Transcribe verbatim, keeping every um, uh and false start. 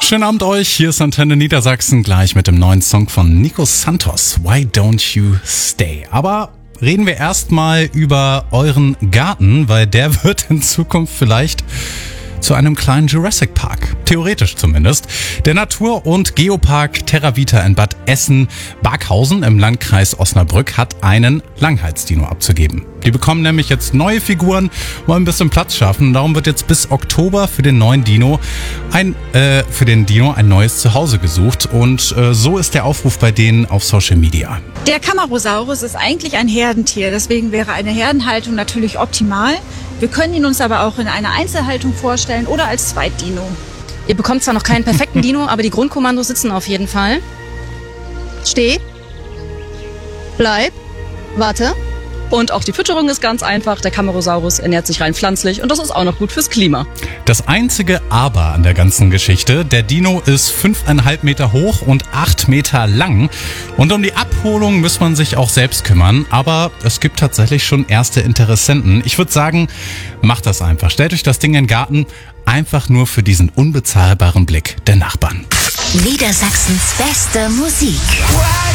Schönen Abend euch, hier ist Antenne Niedersachsen, gleich mit dem neuen Song von Nico Santos, Why Don't You Stay. Aber reden wir erstmal über euren Garten, weil der wird in Zukunft vielleicht zu einem kleinen Jurassic Park. Theoretisch zumindest. Der Natur- und Geopark Terravita in Bad Essen-Barkhausen im Landkreis Osnabrück hat einen Langhalsdino abzugeben. Die bekommen nämlich jetzt neue Figuren, wollen ein bisschen Platz schaffen. Darum wird jetzt bis Oktober für den neuen Dino ein, äh, für den Dino ein neues Zuhause gesucht. Und äh, so ist der Aufruf bei denen auf Social Media. Der Camarasaurus ist eigentlich ein Herdentier, deswegen wäre eine Herdenhaltung natürlich optimal. Wir können ihn uns aber auch in einer Einzelhaltung vorstellen oder als Zweitdino. Ihr bekommt zwar noch keinen perfekten Dino, aber die Grundkommandos sitzen auf jeden Fall. Steh. Bleib. Warte. Und auch die Fütterung ist ganz einfach. Der Camarasaurus ernährt sich rein pflanzlich und das ist auch noch gut fürs Klima. Das einzige Aber an der ganzen Geschichte: Der Dino ist fünfeinhalb Meter hoch und acht Meter lang. Und um die Abholung muss man sich auch selbst kümmern. Aber es gibt tatsächlich schon erste Interessenten. Ich würde sagen, macht das einfach. Stellt euch das Ding in den Garten, einfach nur für diesen unbezahlbaren Blick der Nachbarn. Niedersachsens beste Musik.